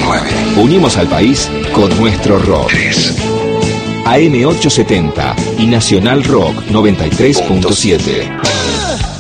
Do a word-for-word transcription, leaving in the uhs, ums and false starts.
nueve. Unimos al país con nuestro rock. tres. A M ochocientos setenta y Nacional Rock noventa y tres punto siete.